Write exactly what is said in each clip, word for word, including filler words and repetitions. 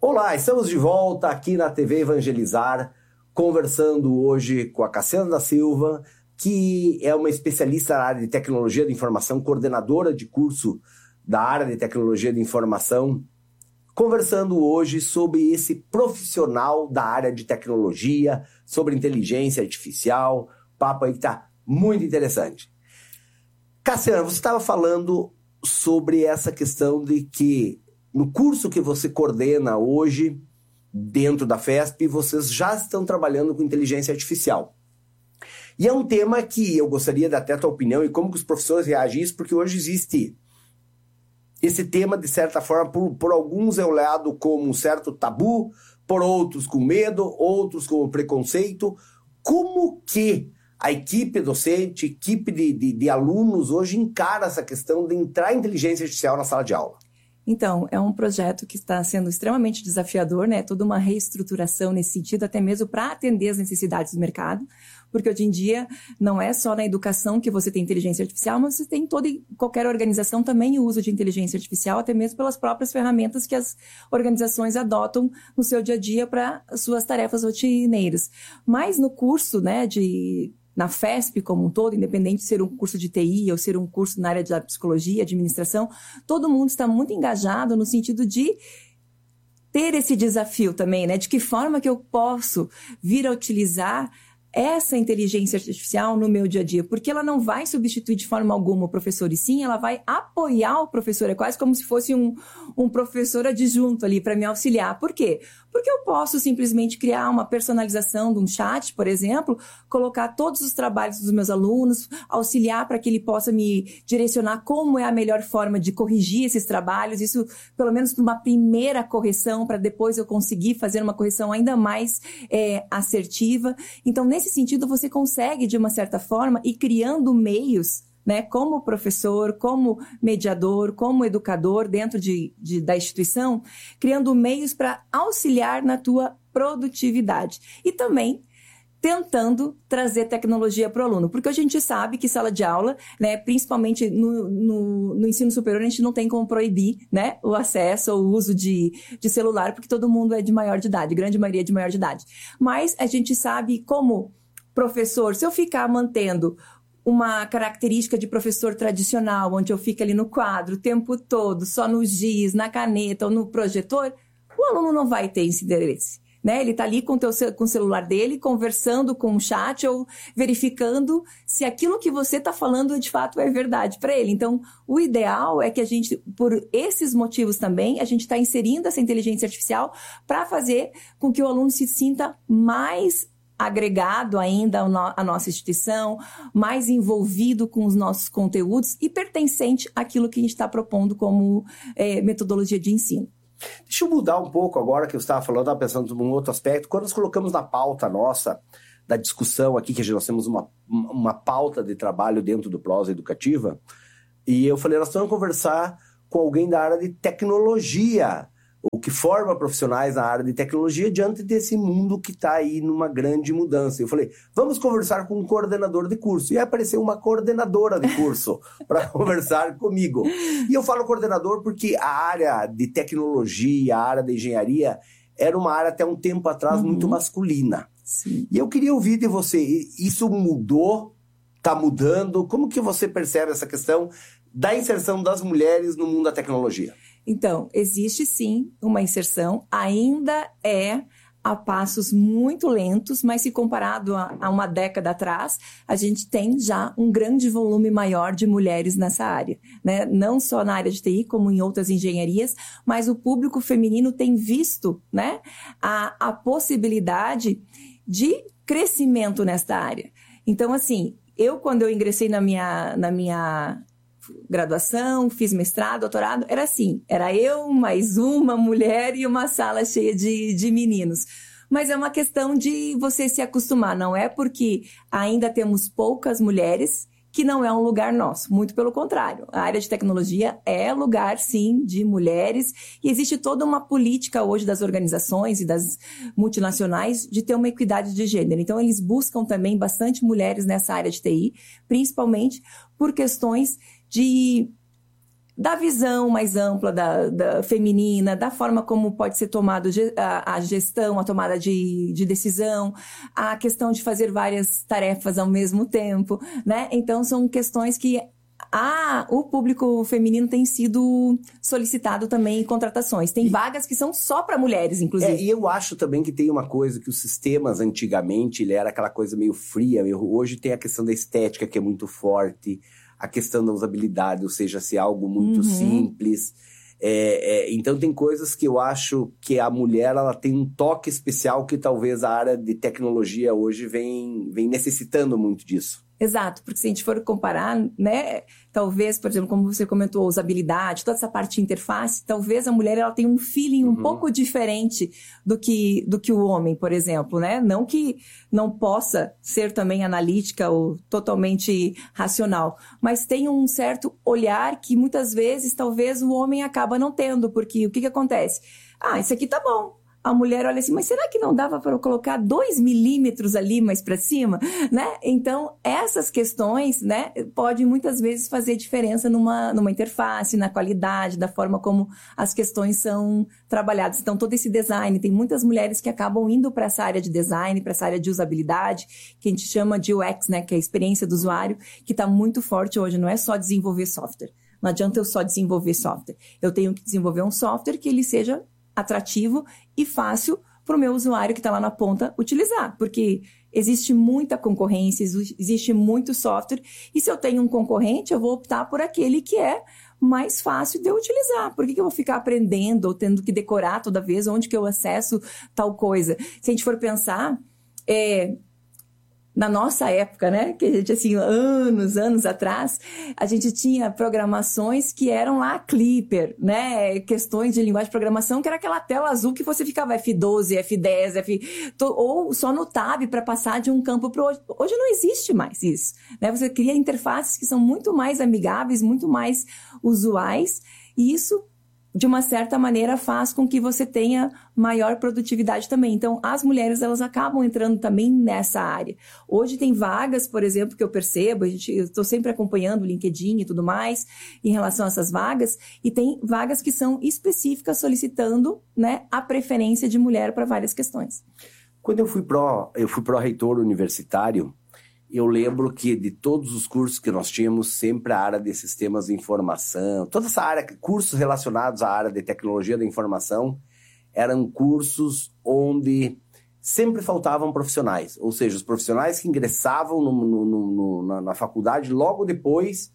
Olá, estamos de volta aqui na T V Evangelizar, conversando hoje com a Cassiana da Silva, que é uma especialista na área de tecnologia de informação, coordenadora de curso da área de tecnologia de informação, conversando hoje sobre esse profissional da área de tecnologia, sobre inteligência artificial, papo aí que está muito interessante. Cassiana, você estava falando sobre essa questão de que no curso que você coordena hoje, dentro da FESP, vocês já estão trabalhando com inteligência artificial. E é um tema que eu gostaria de até a tua opinião e como que os professores reagem a isso, porque hoje existe esse tema, de certa forma, por, por alguns é olhado como um certo tabu, por outros com medo, outros com preconceito. Como que a equipe docente, equipe de, de, de alunos hoje encara essa questão de entrar a inteligência artificial na sala de aula? Então, é um projeto que está sendo extremamente desafiador, né? Toda uma reestruturação nesse sentido, até mesmo para atender as necessidades do mercado, porque hoje em dia não é só na educação que você tem inteligência artificial, mas você tem em toda e qualquer organização também o uso de inteligência artificial, até mesmo pelas próprias ferramentas que as organizações adotam no seu dia a dia para suas tarefas rotineiras. Mas no curso, né, de... na FESP como um todo, independente de ser um curso de T I ou ser um curso na área de psicologia, administração, todo mundo está muito engajado no sentido de ter esse desafio também, né? De que forma que eu posso vir a utilizar essa inteligência artificial no meu dia a dia, porque ela não vai substituir de forma alguma o professor, e sim, ela vai apoiar o professor, é quase como se fosse um, um professor adjunto ali para me auxiliar. Por quê? Porque eu posso simplesmente criar uma personalização de um chat, por exemplo, colocar todos os trabalhos dos meus alunos, auxiliar para que ele possa me direcionar como é a melhor forma de corrigir esses trabalhos, isso pelo menos numa primeira correção, para depois eu conseguir fazer uma correção ainda mais é, assertiva. Então, nesse sentido, você consegue, de uma certa forma, ir criando meios, né, como professor, como mediador, como educador dentro de, de, da instituição, criando meios para auxiliar na tua produtividade. E também tentando trazer tecnologia para o aluno, porque a gente sabe que sala de aula, né, principalmente no, no, no ensino superior, a gente não tem como proibir, né, o acesso ou o uso de, de celular, porque todo mundo é de maior de idade, grande maioria é de maior de idade. Mas a gente sabe como professor, se eu ficar mantendo uma característica de professor tradicional, onde eu fico ali no quadro o tempo todo, só no giz, na caneta ou no projetor, o aluno não vai ter esse interesse, né? Ele está ali com, teu, com o celular dele, conversando com o chat ou verificando se aquilo que você está falando de fato é verdade para ele. Então, o ideal é que a gente, por esses motivos também, a gente está inserindo essa inteligência artificial para fazer com que o aluno se sinta mais agregado ainda à nossa instituição, mais envolvido com os nossos conteúdos e pertencente àquilo que a gente está propondo como é, metodologia de ensino. Deixa eu mudar um pouco agora que eu estava falando, estava pensando em um outro aspecto. Quando nós colocamos na pauta nossa, da discussão aqui, que nós temos uma, uma pauta de trabalho dentro do Prosa Educativa, e eu falei, nós vamos conversar com alguém da área de tecnologia, o que forma profissionais na área de tecnologia diante desse mundo que está aí numa grande mudança. Eu falei, vamos conversar com um coordenador de curso. E aí apareceu uma coordenadora de curso para conversar comigo. E eu falo coordenador porque a área de tecnologia, a área de engenharia, era uma área até um tempo atrás uhum. muito masculina. Sim. E eu queria ouvir de você, isso mudou? Está mudando? Como que você percebe essa questão da inserção das mulheres no mundo da tecnologia? Então, existe sim uma inserção, ainda é a passos muito lentos, mas se comparado a, a uma década atrás, a gente tem já um grande volume maior de mulheres nessa área, né? Não só na área de T I, como em outras engenharias, mas o público feminino tem visto, né, a, a possibilidade de crescimento nesta área. Então, assim, eu quando eu ingressei na minha... Na minha graduação, fiz mestrado, doutorado, era assim, era eu, mais uma mulher e uma sala cheia de, de meninos. Mas é uma questão de você se acostumar, não é porque ainda temos poucas mulheres que não é um lugar nosso, muito pelo contrário. A área de tecnologia é lugar, sim, de mulheres, e existe toda uma política hoje das organizações e das multinacionais de ter uma equidade de gênero. Então, eles buscam também bastante mulheres nessa área de T I, principalmente por questões de da visão mais ampla da, da feminina, da forma como pode ser tomada a, a gestão, a tomada de, de decisão, a questão de fazer várias tarefas ao mesmo tempo, né? Então, são questões que a, o público feminino tem sido solicitado também em contratações. Tem e, vagas que são só para mulheres, inclusive. É, e eu acho também que tem uma coisa que os sistemas, antigamente, ele era aquela coisa meio fria. Meio, hoje tem a questão da estética, que é muito forte. A questão da usabilidade, ou seja, ser algo muito uhum. simples. É, é, então, tem coisas que eu acho que a mulher ela tem um toque especial que talvez a área de tecnologia hoje vem, vem necessitando muito disso. Exato, porque se a gente for comparar, né, talvez, por exemplo, como você comentou, a usabilidade, toda essa parte de interface, talvez a mulher ela tenha um feeling um uhum. pouco diferente do que, do que o homem, por exemplo, né? Não que não possa ser também analítica ou totalmente racional, mas tem um certo olhar que muitas vezes talvez o homem acaba não tendo, porque o que que acontece? Ah, isso aqui tá bom. A mulher olha assim, mas será que não dava para eu colocar dois milímetros ali mais para cima, né? Então, essas questões, né, podem muitas vezes fazer diferença numa, numa interface, na qualidade, da forma como as questões são trabalhadas. Então, todo esse design, tem muitas mulheres que acabam indo para essa área de design, para essa área de usabilidade, que a gente chama de U X, né, que é a experiência do usuário, que está muito forte hoje, não é só desenvolver software. Não adianta eu só desenvolver software. Eu tenho que desenvolver um software que ele seja atrativo e fácil para o meu usuário que está lá na ponta utilizar, porque existe muita concorrência, existe muito software, e se eu tenho um concorrente, eu vou optar por aquele que é mais fácil de eu utilizar. Por que que eu vou ficar aprendendo ou tendo que decorar toda vez onde que eu acesso tal coisa? Se a gente for pensar, é... na nossa época, né, que a gente, assim, anos, anos atrás, a gente tinha programações que eram lá Clipper, né, questões de linguagem de programação, que era aquela tela azul que você ficava F doze, F dez, F... ou só no tab para passar de um campo para o outro. Hoje não existe mais isso, né, você cria interfaces que são muito mais amigáveis, muito mais usuais, e isso de uma certa maneira faz com que você tenha maior produtividade também. Então, as mulheres, elas acabam entrando também nessa área. Hoje tem vagas, por exemplo, que eu percebo, a gente, eu estou sempre acompanhando o LinkedIn e tudo mais, em relação a essas vagas, e tem vagas que são específicas solicitando, né, a preferência de mulher para várias questões. Quando eu fui pró, eu fui pró-reitor universitário, eu lembro que de todos os cursos que nós tínhamos, sempre a área de sistemas de informação, toda essa área, cursos relacionados à área de tecnologia da informação, eram cursos onde sempre faltavam profissionais. Ou seja, os profissionais que ingressavam no, no, no, na, na faculdade, logo depois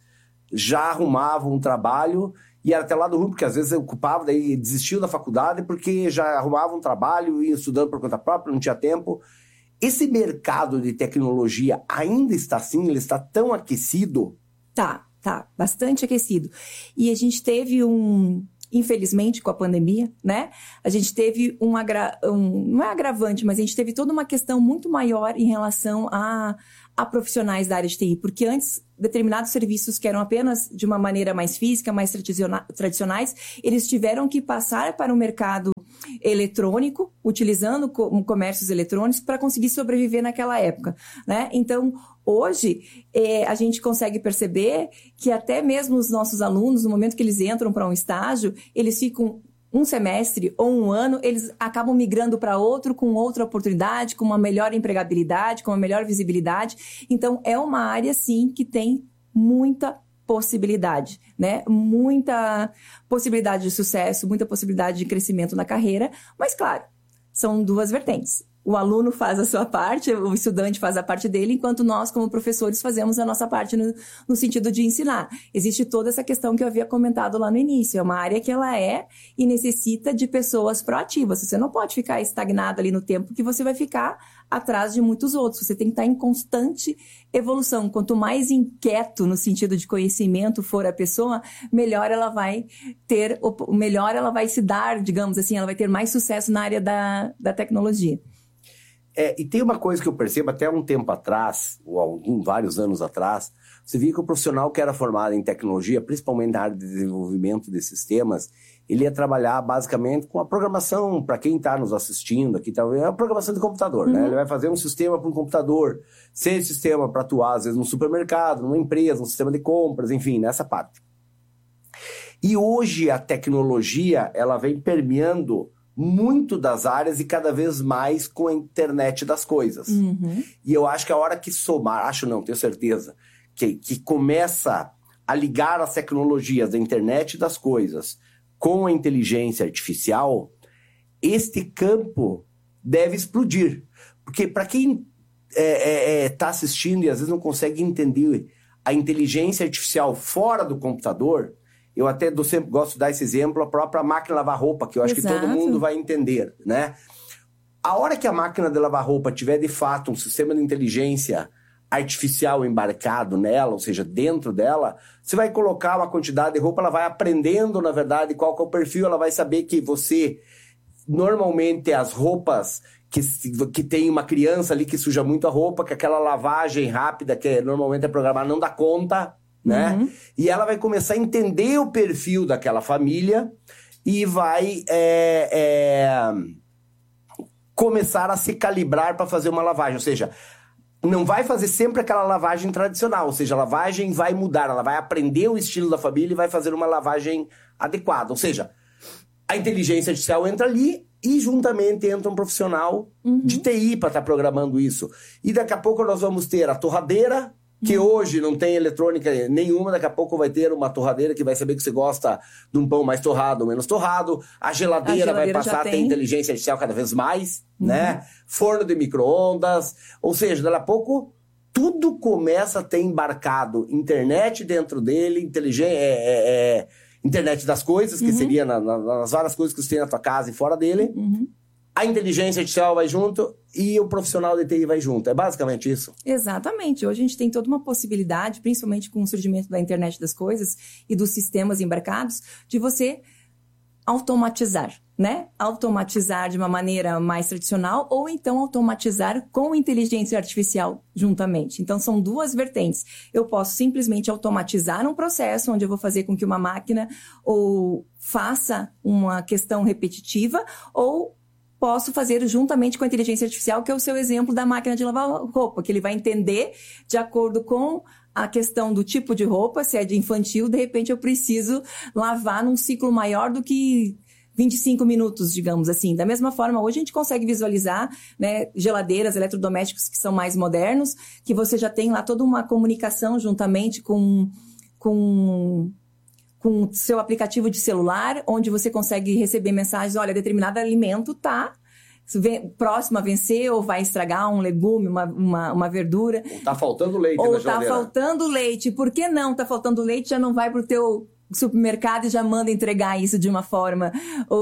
já arrumavam um trabalho, e era até lá do ruim, porque às vezes ocupava, daí desistiu da faculdade porque já arrumavam um trabalho, ia estudando por conta própria, não tinha tempo. Esse mercado de tecnologia ainda está assim? Ele está tão aquecido? Tá, tá. Bastante aquecido. E a gente teve um... Infelizmente, com a pandemia, né? A gente teve um, agra... um... Não é agravante, mas a gente teve toda uma questão muito maior em relação a, a profissionais da área de T I. Porque antes, determinados serviços que eram apenas de uma maneira mais física, mais tradiciona... tradicionais, eles tiveram que passar para o mercado eletrônico, utilizando co- comércios eletrônicos para conseguir sobreviver naquela época, né? Então, hoje, é, a gente consegue perceber que até mesmo os nossos alunos, no momento que eles entram para um estágio, eles ficam um semestre ou um ano, eles acabam migrando para outro com outra oportunidade, com uma melhor empregabilidade, com uma melhor visibilidade. Então, é uma área, sim, que tem muita possibilidade, né? Muita possibilidade de sucesso, muita possibilidade de crescimento na carreira, mas, claro, são duas vertentes. O aluno faz a sua parte, o estudante faz a parte dele, enquanto nós, como professores, fazemos a nossa parte no, no sentido de ensinar. Existe toda essa questão que eu havia comentado lá no início. É uma área que ela é e necessita de pessoas proativas. Você não pode ficar estagnado ali no tempo, que você vai ficar atrás de muitos outros. Você tem que estar em constante evolução. Quanto mais inquieto no sentido de conhecimento for a pessoa, melhor ela vai ter, melhor ela vai se dar, digamos assim, ela vai ter mais sucesso na área da, da tecnologia. É, e tem uma coisa que eu percebo até um tempo atrás, ou alguns, vários anos atrás, você via que o profissional que era formado em tecnologia, principalmente na área de desenvolvimento de sistemas, ele ia trabalhar basicamente com a programação, para quem está nos assistindo aqui, tá, é a programação de computador, uhum. né? Ele vai fazer um sistema para um computador, seja sistema para atuar, às vezes, num supermercado, numa empresa, um sistema de compras, enfim, nessa parte. E hoje a tecnologia, ela vem permeando muito das áreas e cada vez mais com a internet das coisas. Uhum. E eu acho que a hora que somar, acho não, tenho certeza, que, que começa a ligar as tecnologias da internet das coisas com a inteligência artificial, este campo deve explodir. Porque para quem está é, é, tá assistindo e às vezes não consegue entender a inteligência artificial fora do computador, eu até dou, sempre gosto de dar esse exemplo, a própria máquina de lavar roupa, que eu acho Exato. Que todo mundo vai entender, né? A hora que a máquina de lavar roupa tiver, de fato, um sistema de inteligência artificial embarcado nela, ou seja, dentro dela, você vai colocar uma quantidade de roupa, ela vai aprendendo, na verdade, qual que é o perfil, ela vai saber que você, normalmente, as roupas que, que tem uma criança ali que suja muito a roupa, que aquela lavagem rápida, que normalmente é programada, não dá conta, né? Uhum. E ela vai começar a entender o perfil daquela família e vai é, é, começar a se calibrar para fazer uma lavagem. Ou seja, não vai fazer sempre aquela lavagem tradicional. Ou seja, a lavagem vai mudar. Ela vai aprender o estilo da família e vai fazer uma lavagem adequada. Ou seja, a inteligência artificial entra ali e juntamente entra um profissional uhum. de T I para estar tá programando isso. E daqui a pouco nós vamos ter a torradeira, que uhum. hoje não tem eletrônica nenhuma, daqui a pouco vai ter uma torradeira que vai saber que você gosta de um pão mais torrado ou menos torrado. A geladeira, a geladeira vai passar a ter inteligência artificial cada vez mais, uhum. né? Forno de micro-ondas. Ou seja, daqui a pouco tudo começa a ter embarcado internet dentro dele, inteligência, é, é, é, internet das coisas, que uhum. seria na, na, nas várias coisas que você tem na tua casa e fora dele. Uhum. A inteligência artificial vai junto e o profissional de T I vai junto. É basicamente isso? Exatamente. Hoje a gente tem toda uma possibilidade, principalmente com o surgimento da internet das coisas e dos sistemas embarcados, de você automatizar, né? Automatizar de uma maneira mais tradicional ou então automatizar com inteligência artificial juntamente. Então, são duas vertentes. Eu posso simplesmente automatizar um processo onde eu vou fazer com que uma máquina ou faça uma questão repetitiva ou posso fazer juntamente com a inteligência artificial, que é o seu exemplo da máquina de lavar roupa, que ele vai entender de acordo com a questão do tipo de roupa, se é de infantil, de repente eu preciso lavar num ciclo maior do que vinte e cinco minutos, digamos assim. Da mesma forma, hoje a gente consegue visualizar, né, geladeiras, eletrodomésticos que são mais modernos, que você já tem lá toda uma comunicação juntamente com... com com o seu aplicativo de celular, onde você consegue receber mensagens, olha, determinado alimento tá próximo a vencer, ou vai estragar um legume, uma, uma, uma verdura. Ou tá faltando leite ou na geladeira. Ou tá faltando leite. Por que não tá faltando leite? Já não vai pro teu supermercado e já manda entregar isso de uma forma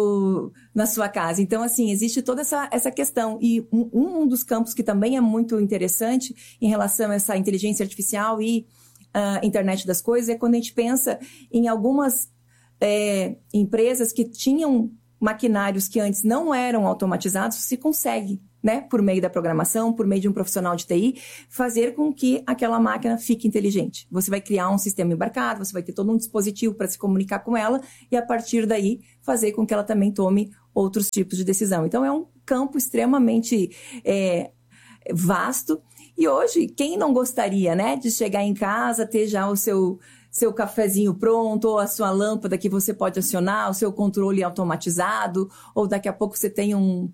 ou na sua casa. Então, assim, existe toda essa, essa questão. E um, um dos campos que também é muito interessante em relação a essa inteligência artificial e Uh, internet das coisas, é quando a gente pensa em algumas é, empresas que tinham maquinários que antes não eram automatizados, se consegue, né, por meio da programação, por meio de um profissional de T I, fazer com que aquela máquina fique inteligente. Você vai criar um sistema embarcado, você vai ter todo um dispositivo para se comunicar com ela e, a partir daí, fazer com que ela também tome outros tipos de decisão. Então, é um campo extremamente é, vasto. E hoje, quem não gostaria, né, de chegar em casa, ter já o seu, seu cafezinho pronto, ou a sua lâmpada que você pode acionar, o seu controle automatizado, ou daqui a pouco você tem um,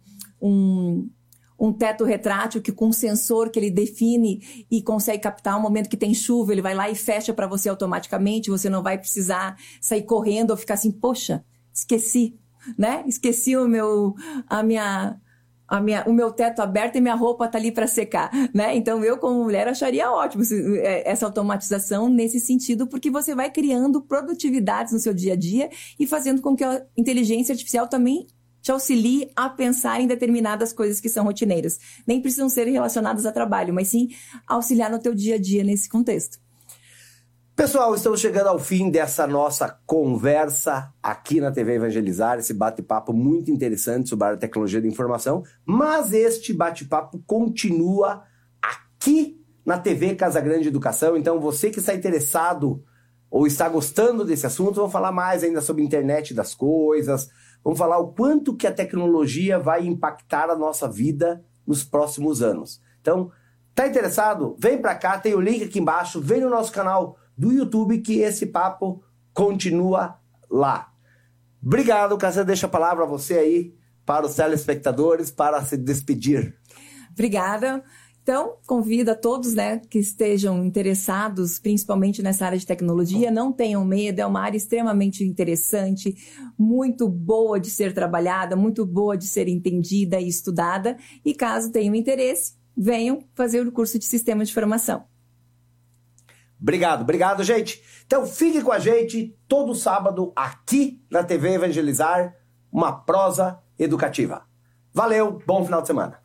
um, um teto retrátil que com um sensor que ele define e consegue captar o momento que tem chuva, ele vai lá e fecha para você automaticamente, você não vai precisar sair correndo ou ficar assim, poxa, esqueci, né? Esqueci o meu, a minha... A minha, o meu teto aberto e minha roupa tá ali para secar, né? Então, eu, como mulher, acharia ótimo essa automatização nesse sentido, porque você vai criando produtividades no seu dia a dia e fazendo com que a inteligência artificial também te auxilie a pensar em determinadas coisas que são rotineiras. Nem precisam ser relacionadas a trabalho, mas sim auxiliar no teu dia a dia nesse contexto. Pessoal, estamos chegando ao fim dessa nossa conversa aqui na T V Evangelizar, esse bate-papo muito interessante sobre a tecnologia da informação, mas este bate-papo continua aqui na T V Casa Grande Educação, então você que está interessado ou está gostando desse assunto, vamos falar mais ainda sobre a internet das coisas, vamos falar o quanto que a tecnologia vai impactar a nossa vida nos próximos anos. Então, tá interessado? Vem para cá, tem o link aqui embaixo, vem no nosso canal do YouTube que esse papo continua lá. Obrigado, Cassiana. Deixa a palavra a você aí para os telespectadores para se despedir. Obrigada. Então, convido a todos, né, que estejam interessados, principalmente nessa área de tecnologia, não tenham medo, é uma área extremamente interessante, muito boa de ser trabalhada, muito boa de ser entendida e estudada, e caso tenham interesse, venham fazer o curso de Sistema de Informação. Obrigado, obrigado, gente. Então, fique com a gente todo sábado aqui na T V Evangelizar, uma prosa educativa. Valeu, bom final de semana.